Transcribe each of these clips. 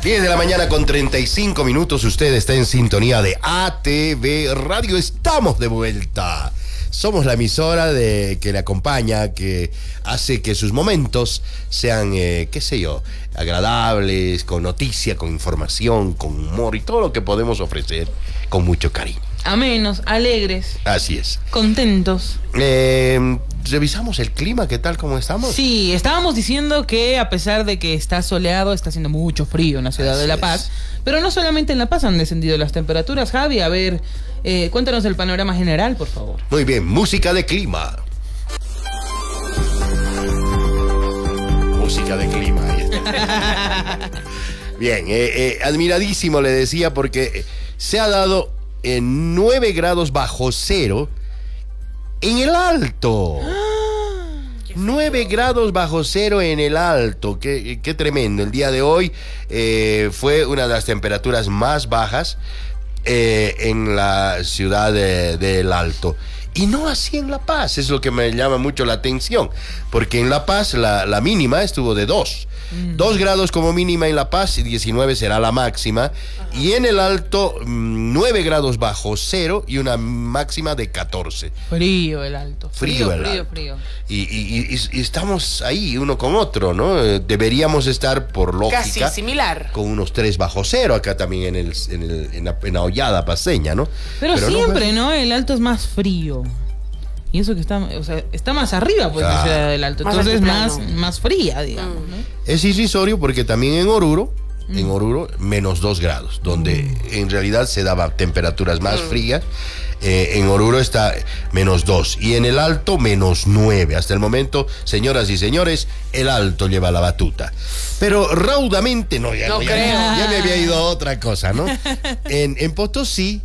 10 de la mañana con 35 minutos. Usted está en sintonía de ATV Radio. Estamos de vuelta. Somos la emisora que le acompaña, que hace que sus momentos sean, agradables, con noticia, con información, con humor y todo lo que podemos ofrecer con mucho cariño. Amenos, alegres. Así es. Contentos. ¿Revisamos el clima? ¿Qué tal? ¿Cómo estamos? Sí, estábamos diciendo que a pesar de que está soleado, está haciendo mucho frío en la ciudad de La Paz. Pero no solamente en La Paz han descendido las temperaturas. Javi, a ver, cuéntanos el panorama general, por favor. Muy bien, música de clima. Música de clima. Bien, admiradísimo le decía porque se ha dado 9 grados bajo cero en el Alto. 9 grados bajo cero en el Alto. Qué tremendo. El día de hoy fue una de las temperaturas más bajas en la ciudad del Alto. Y no así en La Paz, es lo que me llama mucho la atención, porque en La Paz la mínima estuvo de 2. 2 grados como mínima en La Paz y 19 será la máxima. Ajá. Y en el Alto 9 grados bajo cero y una máxima de 14. Frío el Alto. Frío. Y estamos ahí uno con otro, ¿no? Deberíamos estar por lógica casi similar, con unos 3 bajo cero acá también en la hollada paseña, ¿no? Pero siempre, ¿no? El Alto es más frío. Y eso que está más arriba, pues, la ciudad del Alto. Entonces más fría, digamos, ¿no? Es irrisorio porque también en Oruro, menos 2 grados, donde en realidad se daba temperaturas más frías. En Oruro está menos 2 y en el Alto menos 9. Hasta el momento, señoras y señores, el Alto lleva la batuta. Pero raudamente ya me había ido a otra cosa, ¿no? En Potosí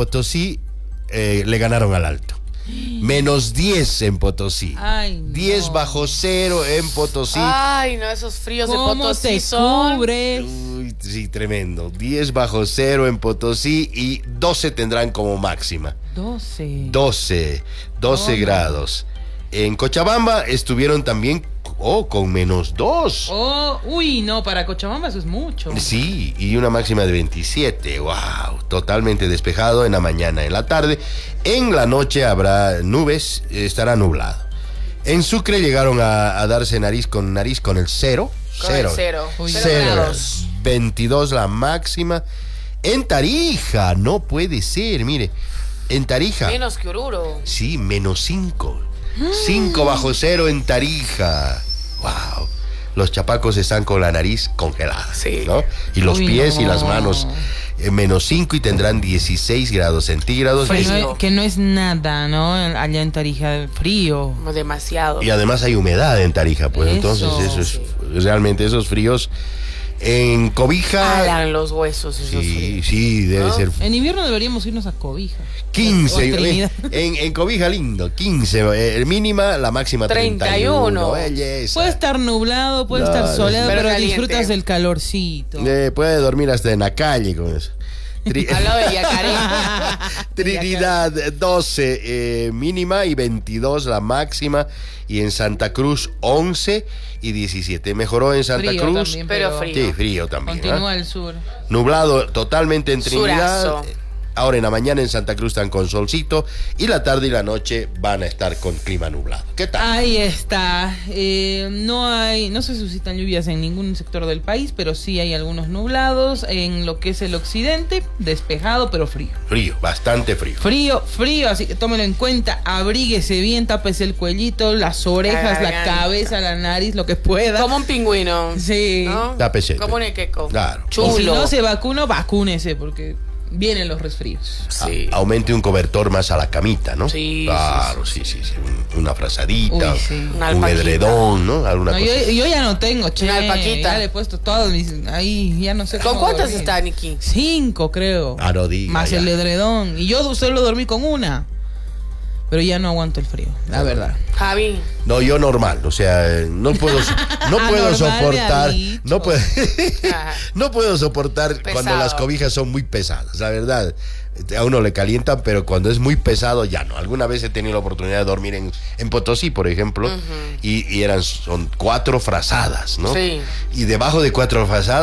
le ganaron al Alto. Menos 10 en Potosí. Ay, no. 10 bajo cero en Potosí. Ay, no, esos fríos de Potosí son. Cubres? Uy, sí, tremendo. 10 bajo cero en Potosí y 12 tendrán como máxima. 12 grados. En Cochabamba estuvieron también con menos 2. No, para Cochabamba eso es mucho. Sí, y una máxima de 27. Wow, totalmente despejado en la mañana, en la tarde. En la noche habrá nubes, estará nublado. En Sucre llegaron a darse nariz con el cero. Cero. 0 grados. 22 la máxima. En Tarija, no puede ser, mire. En Tarija. Menos que Oruro. Sí, menos 5. 5 bajo cero en Tarija. Wow. Los chapacos están con la nariz congelada, sí, ¿no? Y los pies y las manos menos 5 y tendrán 16 grados centígrados. Que no es nada, ¿no? Allá en Tarija, frío. Demasiado. Y además hay humedad en Tarija, pues entonces eso es realmente esos fríos. En Cobija. Alan los huesos esos fríos. Sí, debe ser. En invierno deberíamos irnos a Cobija. 15. En Cobija lindo, 15. Mínima, la máxima 31. Belleza. Puede estar nublado, puede estar soleado, pero disfrutas del calorcito. Puede dormir hasta en la calle con eso. Al lado de Yacaré. Trinidad 12 mínima y 22 la máxima. Y en Santa Cruz 11 y 17. Mejoró en Santa Cruz. También, pero frío. Sí, frío también. Continúa el sur. Nublado totalmente en Trinidad. Surazo. Ahora en la mañana en Santa Cruz están con solcito y la tarde y la noche van a estar con clima nublado. ¿Qué tal? Ahí está. No se suscitan lluvias en ningún sector del país, pero sí hay algunos nublados en lo que es el occidente, despejado pero frío. Frío, bastante frío. Frío, así que tómelo en cuenta, abríguese bien, tápese el cuellito, las orejas, la cabeza, la nariz, lo que pueda. Como un pingüino. Sí. ¿No? Tápese. Como un equeco. Claro. Y si no se vacuna, vacúnese, porque vienen los resfríos. Sí. Aumente un cobertor más a la camita, ¿no? Sí. Claro, sí. Una frazadita, un edredón, ¿no? Alguna cosa. Yo ya no tengo, una alpaquita. Ya le he puesto todos mis... Ahí, ya no sé ¿Con cuántas está, Niki? 5, creo. No diga, más ya. el edredón. Y yo solo dormí con una. Pero ya no aguanto el frío, la verdad. Javi. No, yo normal, o sea, no puedo soportar, no puedo soportar cuando las cobijas son muy pesadas, la verdad. A uno le calientan, pero cuando es muy pesado ya no. Alguna vez he tenido la oportunidad de dormir en Potosí, por ejemplo, y son 4 frazadas, ¿no? Sí. Y debajo de 4 frazadas